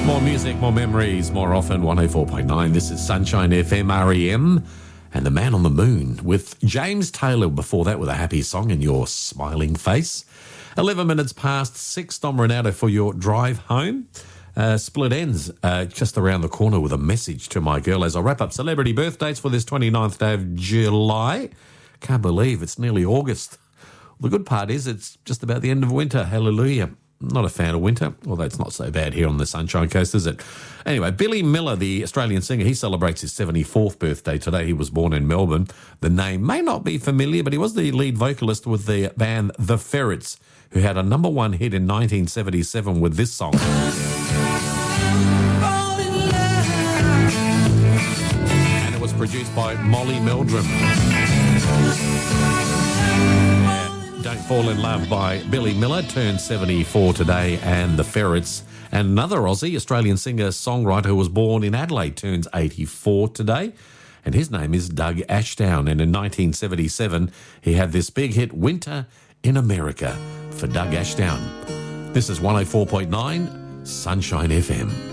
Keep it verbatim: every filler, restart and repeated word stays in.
More music, more memories, more often. one oh four point nine. This is Sunshine F M, R E M, and The Man on the Moon with James Taylor. Before that, with a happy song in your smiling face. eleven minutes past six. Dom Renato for your drive home. Uh, Split Ends uh, just around the corner with a message to my girl as I wrap up celebrity birthdays for this twenty-ninth day of July. Can't believe it's nearly August. The good part is it's just about the end of winter. Hallelujah. Not a fan of winter, although it's not so bad here on the Sunshine Coast, is it? Anyway, Billy Miller, the Australian singer, he celebrates his seventy-fourth birthday today. He was born in Melbourne. The name may not be familiar, but he was the lead vocalist with the band The Ferrets, who had a number one hit in nineteen seventy-seven with this song. And it was produced by Molly Meldrum. Don't Fall in Love by Billy Miller turns seventy-four today, and The Ferrets. And another Aussie, Australian singer-songwriter who was born in Adelaide, turns eighty-four today, and his name is Doug Ashdown. And in nineteen seventy-seven, he had this big hit, Winter in America, for Doug Ashdown. This is one oh four point nine Sunshine F M.